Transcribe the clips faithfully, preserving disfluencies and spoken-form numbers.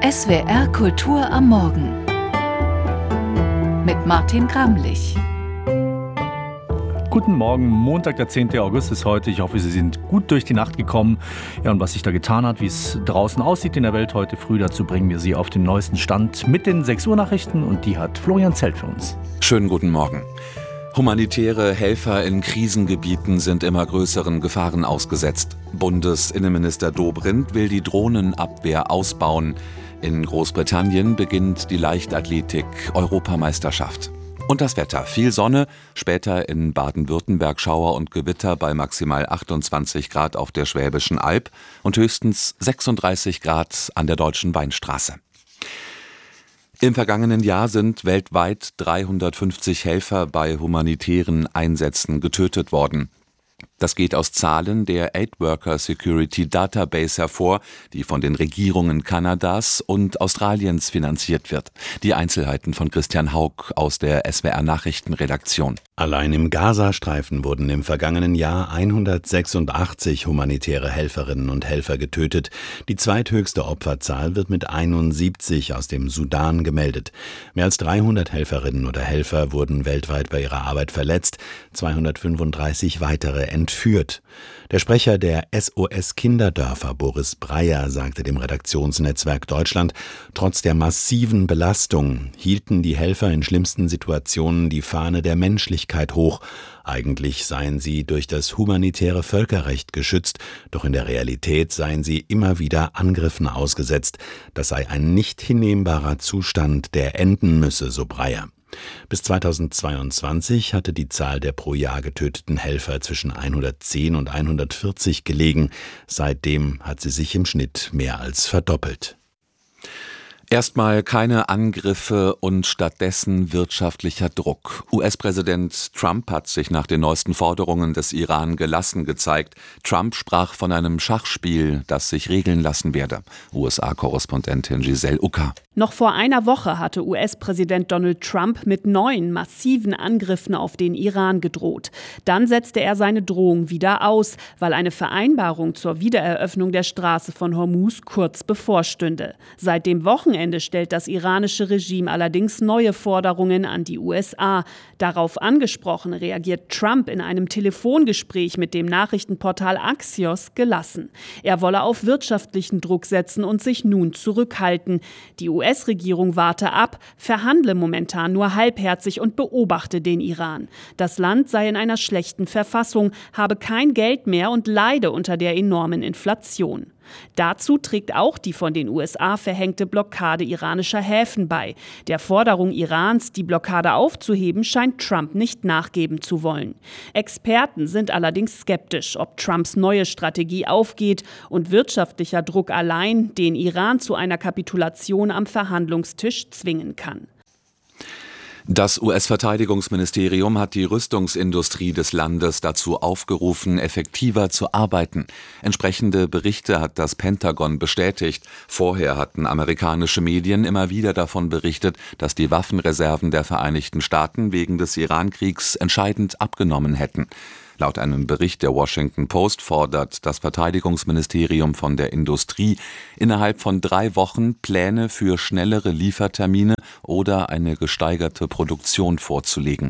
S W R Kultur am Morgen mit Martin Gramlich. Guten Morgen, Montag, der zehnten August ist heute. Ich hoffe, Sie sind gut durch die Nacht gekommen. Ja, und was sich da getan hat, wie es draußen aussieht in der Welt heute früh, dazu bringen wir Sie auf den neuesten Stand mit den sechs Uhr Nachrichten und die hat Florian Zelt für uns. Schönen guten Morgen. Humanitäre Helfer in Krisengebieten sind immer größeren Gefahren ausgesetzt. Bundesinnenminister Dobrindt will die Drohnenabwehr ausbauen. In Großbritannien beginnt die Leichtathletik-Europameisterschaft. Und das Wetter. Viel Sonne, später in Baden-Württemberg Schauer und Gewitter bei maximal achtundzwanzig Grad auf der Schwäbischen Alb und höchstens sechsunddreißig Grad an der Deutschen Weinstraße. Im vergangenen Jahr sind weltweit dreihundertfünfzig Helfer bei humanitären Einsätzen getötet worden. Das geht aus Zahlen der Aid Worker Security Database hervor, die von den Regierungen Kanadas und Australiens finanziert wird. Die Einzelheiten von Christian Haug aus der S W R Nachrichtenredaktion. Allein im Gazastreifen wurden im vergangenen Jahr hundertsechsundachtzig humanitäre Helferinnen und Helfer getötet. Die zweithöchste Opferzahl wird mit einundsiebzig aus dem Sudan gemeldet. Mehr als dreihundert Helferinnen oder Helfer wurden weltweit bei ihrer Arbeit verletzt, zweihundertfünfunddreißig weitere entführt. Der Sprecher der S O S Kinderdörfer, Boris Breyer, sagte dem Redaktionsnetzwerk Deutschland, trotz der massiven Belastung hielten die Helfer in schlimmsten Situationen die Fahne der Menschlichkeit hoch. Eigentlich seien sie durch das humanitäre Völkerrecht geschützt, doch in der Realität seien sie immer wieder Angriffen ausgesetzt. Das sei ein nicht hinnehmbarer Zustand, der enden müsse, so Breyer. Bis zweitausendzweiundzwanzig hatte die Zahl der pro Jahr getöteten Helfer zwischen hundertzehn und hundertvierzig gelegen. Seitdem hat sie sich im Schnitt mehr als verdoppelt. Erstmal keine Angriffe und stattdessen wirtschaftlicher Druck. U S-Präsident Trump hat sich nach den neuesten Forderungen des Iran gelassen gezeigt. Trump sprach von einem Schachspiel, das sich regeln lassen werde. U S A-Korrespondentin Giselle Ucker. Noch vor einer Woche hatte U S-Präsident Donald Trump mit neuen massiven Angriffen auf den Iran gedroht. Dann setzte er seine Drohung wieder aus, weil eine Vereinbarung zur Wiedereröffnung der Straße von Hormuz kurz bevorstünde. Seit dem Wochenende Ende stellt das iranische Regime allerdings neue Forderungen an die U S A. Darauf angesprochen reagiert Trump in einem Telefongespräch mit dem Nachrichtenportal Axios gelassen. Er wolle auf wirtschaftlichen Druck setzen und sich nun zurückhalten. Die U S-Regierung warte ab, verhandle momentan nur halbherzig und beobachte den Iran. Das Land sei in einer schlechten Verfassung, habe kein Geld mehr und leide unter der enormen Inflation. Dazu trägt auch die von den U S A verhängte Blockade iranischer Häfen bei. Der Forderung Irans, die Blockade aufzuheben, scheint Trump nicht nachgeben zu wollen. Experten sind allerdings skeptisch, ob Trumps neue Strategie aufgeht und wirtschaftlicher Druck allein den Iran zu einer Kapitulation am Verhandlungstisch zwingen kann. Das U S-Verteidigungsministerium hat die Rüstungsindustrie des Landes dazu aufgerufen, effektiver zu arbeiten. Entsprechende Berichte hat das Pentagon bestätigt. Vorher hatten amerikanische Medien immer wieder davon berichtet, dass die Waffenreserven der Vereinigten Staaten wegen des Iran-Kriegs entscheidend abgenommen hätten. Laut einem Bericht der Washington Post fordert das Verteidigungsministerium von der Industrie, innerhalb von drei Wochen Pläne für schnellere Liefertermine oder eine gesteigerte Produktion vorzulegen.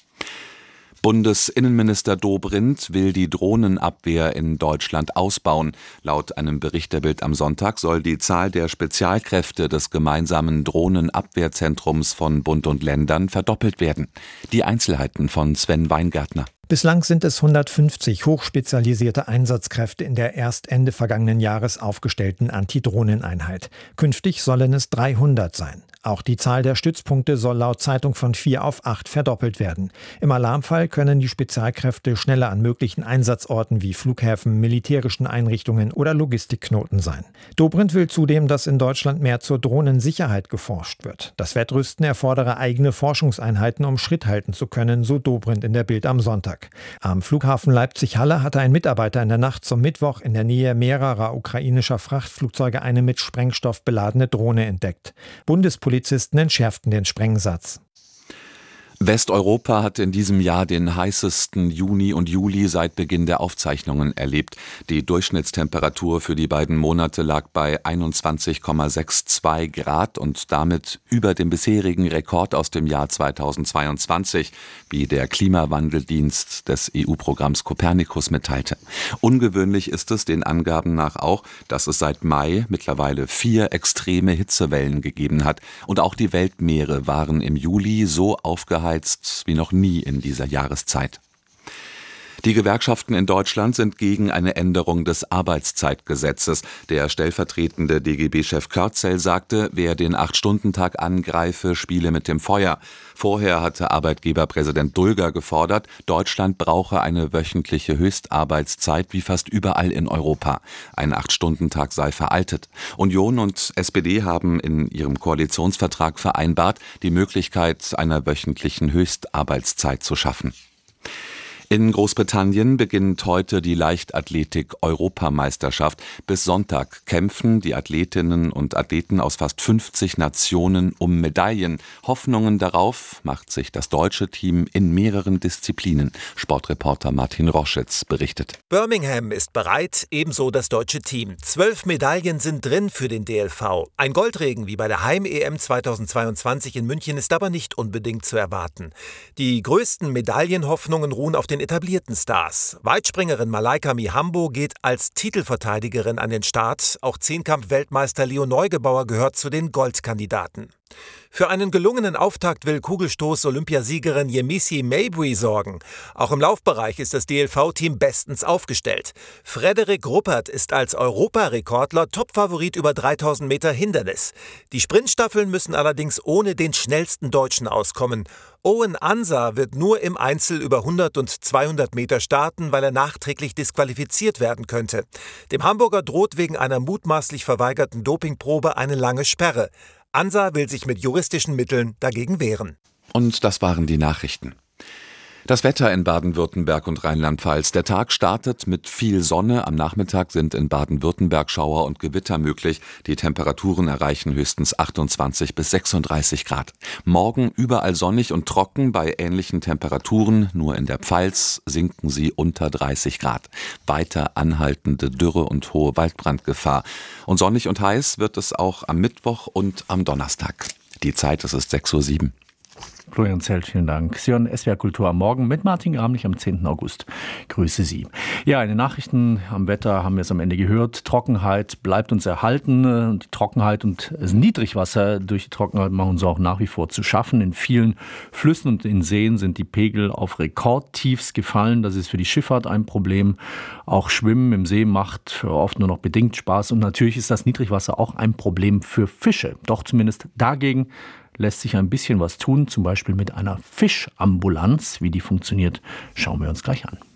Bundesinnenminister Dobrindt will die Drohnenabwehr in Deutschland ausbauen. Laut einem Bericht der Bild am Sonntag soll die Zahl der Spezialkräfte des gemeinsamen Drohnenabwehrzentrums von Bund und Ländern verdoppelt werden. Die Einzelheiten von Sven Weingärtner. Bislang sind es hundertfünfzig hochspezialisierte Einsatzkräfte in der erst Ende vergangenen Jahres aufgestellten Antidrohneneinheit. Künftig sollen es dreihundert sein. Auch die Zahl der Stützpunkte soll laut Zeitung von vier auf acht verdoppelt werden. Im Alarmfall können die Spezialkräfte schneller an möglichen Einsatzorten wie Flughäfen, militärischen Einrichtungen oder Logistikknoten sein. Dobrindt will zudem, dass in Deutschland mehr zur Drohnensicherheit geforscht wird. Das Wettrüsten erfordere eigene Forschungseinheiten, um Schritt halten zu können, so Dobrindt in der Bild am Sonntag. Am Flughafen Leipzig-Halle hatte ein Mitarbeiter in der Nacht zum Mittwoch in der Nähe mehrerer ukrainischer Frachtflugzeuge eine mit Sprengstoff beladene Drohne entdeckt. Bundespolizei Polizisten entschärften den Sprengsatz. Westeuropa hat in diesem Jahr den heißesten Juni und Juli seit Beginn der Aufzeichnungen erlebt. Die Durchschnittstemperatur für die beiden Monate lag bei einundzwanzig Komma zweiundsechzig Grad und damit über dem bisherigen Rekord aus dem Jahr zweitausendzweiundzwanzig, wie der Klimawandeldienst des E U-Programms Copernicus mitteilte. Ungewöhnlich ist es den Angaben nach auch, dass es seit Mai mittlerweile vier extreme Hitzewellen gegeben hat und auch die Weltmeere waren im Juli so aufgeheizt wie noch nie in dieser Jahreszeit. Die Gewerkschaften in Deutschland sind gegen eine Änderung des Arbeitszeitgesetzes. Der stellvertretende D G B-Chef Körzel sagte, wer den acht-Stunden-Tag angreife, spiele mit dem Feuer. Vorher hatte Arbeitgeberpräsident Dulger gefordert, Deutschland brauche eine wöchentliche Höchstarbeitszeit wie fast überall in Europa. Ein acht-Stunden-Tag sei veraltet. Union und S P D haben in ihrem Koalitionsvertrag vereinbart, die Möglichkeit einer wöchentlichen Höchstarbeitszeit zu schaffen. In Großbritannien beginnt heute die Leichtathletik-Europameisterschaft. Bis Sonntag kämpfen die Athletinnen und Athleten aus fast fünfzig Nationen um Medaillen. Hoffnungen darauf macht sich das deutsche Team in mehreren Disziplinen. Sportreporter Martin Roschitz berichtet. Birmingham ist bereit, ebenso das deutsche Team. Zwölf Medaillen sind drin für den D L V. Ein Goldregen wie bei der Heim-E M zweitausendzweiundzwanzig in München ist aber nicht unbedingt zu erwarten. Die größten Medaillenhoffnungen ruhen auf den etablierten Stars. Weitspringerin Malaika Mihambo geht als Titelverteidigerin an den Start. Auch Zehnkampf-Weltmeister Leo Neugebauer gehört zu den Goldkandidaten. Für einen gelungenen Auftakt will Kugelstoß-Olympiasiegerin Yemisi Mabry sorgen. Auch im Laufbereich ist das D L V-Team bestens aufgestellt. Frederik Ruppert ist als Europarekordler Topfavorit über dreitausend Meter Hindernis. Die Sprintstaffeln müssen allerdings ohne den schnellsten Deutschen auskommen. Owen Ansa wird nur im Einzel über hundert und zweihundert Meter starten, weil er nachträglich disqualifiziert werden könnte. Dem Hamburger droht wegen einer mutmaßlich verweigerten Dopingprobe eine lange Sperre. Ansa will sich mit juristischen Mitteln dagegen wehren. Und das waren die Nachrichten. Das Wetter in Baden-Württemberg und Rheinland-Pfalz. Der Tag startet mit viel Sonne. Am Nachmittag sind in Baden-Württemberg Schauer und Gewitter möglich. Die Temperaturen erreichen höchstens achtundzwanzig bis sechsunddreißig Grad. Morgen überall sonnig und trocken bei ähnlichen Temperaturen. Nur in der Pfalz sinken sie unter dreißig Grad. Weiter anhaltende Dürre und hohe Waldbrandgefahr. Und sonnig und heiß wird es auch am Mittwoch und am Donnerstag. Die Zeit, es ist sechs Uhr sieben. Florian Zelt, vielen Dank. Sie hören S W R Kultur am Morgen mit Martin Gramlich am zehnten August. Grüße Sie. Ja, in den Nachrichten am Wetter haben wir es am Ende gehört. Trockenheit bleibt uns erhalten. Die Trockenheit und das Niedrigwasser durch die Trockenheit machen uns auch nach wie vor zu schaffen. In vielen Flüssen und in Seen sind die Pegel auf Rekordtiefs gefallen. Das ist für die Schifffahrt ein Problem. Auch Schwimmen im See macht oft nur noch bedingt Spaß. Und natürlich ist das Niedrigwasser auch ein Problem für Fische. Doch zumindest dagegen lässt sich ein bisschen was tun, zum Beispiel mit einer Fischambulanz. Wie die funktioniert, schauen wir uns gleich an.